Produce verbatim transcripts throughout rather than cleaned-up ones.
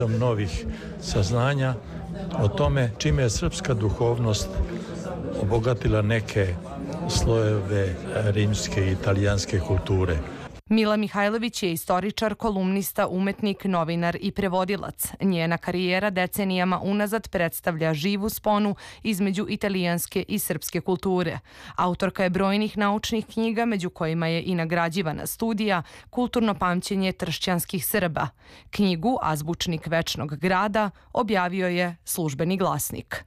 novih saznanja o tome čime je srpska duhovnost obogatila neke slojeve rimske i italijanske kulture. Mila Mihajlović je istoričar, kolumnista, umetnik, novinar i prevodilac. Njena karijera decenijama unazad predstavlja živu sponu između italijanske i srpske kulture. Autorka je brojnih naučnih knjiga, među kojima je i nagrađivana studija Kulturno pamćenje tršćanskih Srba. Knjigu Azbučnik večnog grada objavio je Službeni glasnik.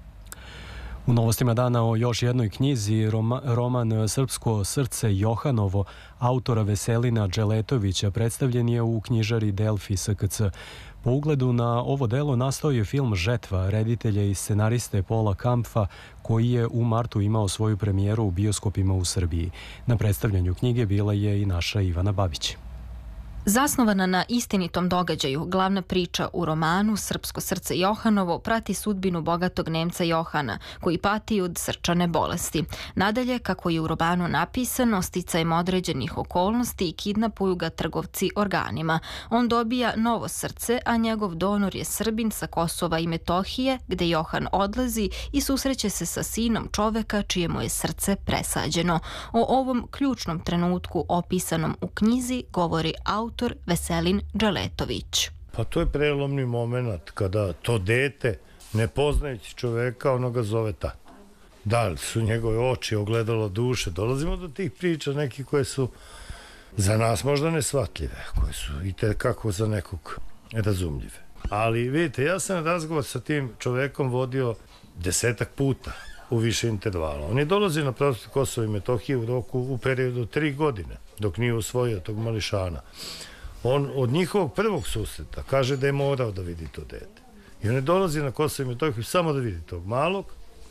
U novostima dana o još jednoj knjizi, Roma, roman Srpsko srce Johanovo, autora Veselina Dželetovića, predstavljen je u knjižari Delfi S K C. Po ugledu na ovo delo nastao je film Žetva, reditelja i scenariste Pola Kampfa, koji je u martu imao svoju premijeru u bioskopima u Srbiji. Na predstavljanju knjige bila je i naša Ivana Babić. Zasnovana na istinitom događaju, glavna priča u romanu Srpsko srce Johanovo prati sudbinu bogatog Nemca Johana, koji pati od srčane bolesti. Nadalje, kako je u romanu napisano, sticajem određenih okolnosti i kidnapuju ga trgovci organima. On dobija novo srce, a njegov donor je Srbin sa Kosova i Metohije, gde Johan odlazi i susreće se sa sinom čoveka čijemu je srce presađeno. O ovom ključnom trenutku opisanom u knjizi govori autor autor Veselin Dželetović. Pa to je prelomni moment kada to dete, ne poznajući čoveka, ono ga zove tata. Da li su njegove oči ogledalo duše? Dolazimo do tih priča neki koje su za nas možda nesvatljive, koje su i tekako za nekog razumljive. Ali vidite, ja sam razgovor sa tim čovekom vodio desetak puta u više intervala. On je dolazio na prostor Kosova i Metohije u roku u periodu tri godine, dok nije usvojio tog mališana. On od njihovog prvog susreta kaže da je morao da vidi to dete. I on je dolazi na Kosovo i Metohiju samo da vidi tog malog.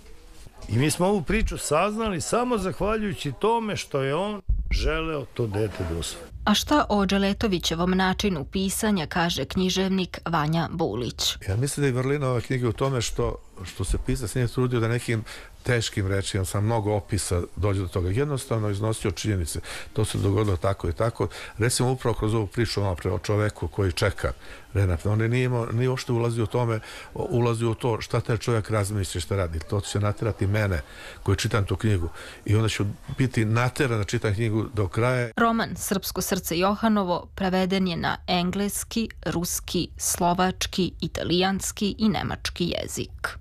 I mi smo ovu priču saznali samo zahvaljujući tome što je on želeo to dete da usvoji. A šta o Dželetovićevom načinu pisanja kaže književnik Vanja Bulić? Ja mislim da je vrlina ove knjige u tome što, što se pisac nije trudio da nekim teškim rečima, sa mnogo opisa dođe do toga. Jednostavno iznosio činjenice. To se dogodilo tako i tako. Recimo upravo kroz ovu priču o čoveku koji čeka Renat. On nije, imao, nije uopšte ulazio u tome, ulazio u to šta taj čovjek razmisli, šta radi. To će naterati mene koji čitam tu knjigu. I onda ću biti nateran da čitam knjigu do kraja. Roman Srpsko srce Johanovo preveden je na engleski, ruski, slovački, italijanski i nemački jezik.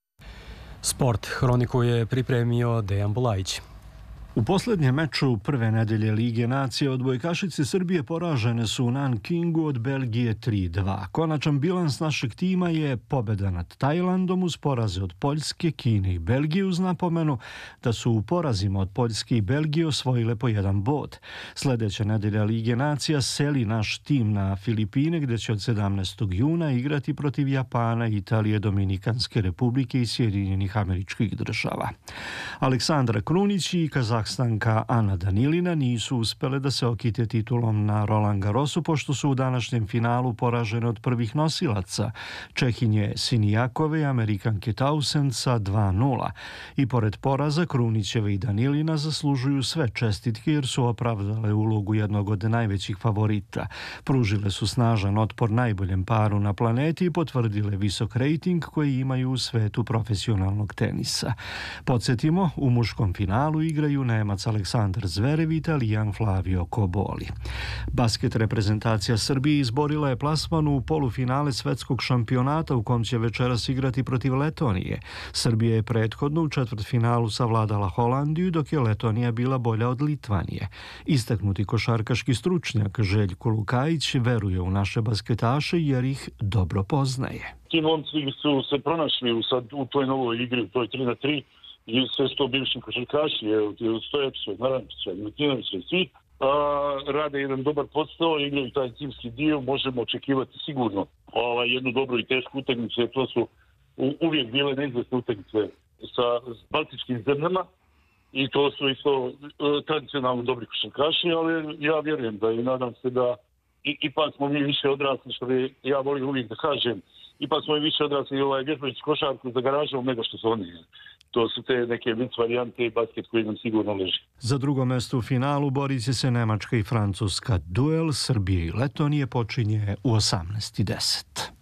Sport. Hroniku je pripremio Dejan Bulajić. U posljednjem meču prve nedelje Lige nacije odbojkašice Srbije poražene su u Nankingu od Belgije tri dva. Konačan bilans našeg tima je pobjeda nad Tajlandom uz poraze od Poljske, Kine i Belgije, uz napomenu da su u porazima od Poljske i Belgije osvojile po jedan bod. Sljedeća nedelja Lige nacija seli naš tim na Filipine, gdje će od sedamnaestog juna igrati protiv Japana, Italije, Dominikanske republike i Sjedinjenih Američkih Država. Aleksandra Krunić i Kazahstanka Ana Danilina nisu uspjele da se okite titulom na Roland Garrosu, pošto su u današnjem finalu poražene od prvih nosilaca, Čehinje Sinijakove i Amerikanke Townsend sa dva nula. I pored poraza, Krunićeve i Danilina zaslužuju sve čestitke jer su opravdale ulogu jednog od najvećih favorita. Pružile su snažan otpor najboljem paru na planeti i potvrdile visok rejting koji imaju u svetu profesionalnog tenisa. Podsjetimo, u muškom finalu igraju Nemac Aleksandar Zverev i Italijan Flavio Koboli. Basket reprezentacija Srbije izborila je plasman u polufinale svetskog šampionata u kom će večeras igrati protiv Letonije. Srbija je prethodno u četvrtfinalu savladala Holandiju, dok je Letonija bila bolja od Litvanije. Istaknuti košarkaški stručnjak Željko Lukajić veruje u naše basketaše jer ih dobro poznaje. Ti momci su se pronašli u, sad, u toj novoj igri, u toj tri na tri, i sve sto bivšim košarkaši, Stojačić, Narančić, Milutinović i svi, a, rade jedan dobar posao, igraju taj timski dio, možemo očekivati sigurno ovaj, jednu dobru i tešku utakmicu, jer to su u, uvijek bile neizvesne utakmice sa baltičkim zemljama i to su isto uh, tradicionalno dobri košarkaši, ali ja vjerujem da i nadam se da i, ipak smo mi više odrasli, što bi ja volim uvijek da kažem, ipak smo i više odrasli ovaj vježbajući košarku za garažom nego što su oni. To su te neke vic varijante i basket koji nam sigurno leži. Za drugo mesto u finalu borit će se Nemačka i Francuska. Duel Srbije i Letonije počinje u osamnaest i deset.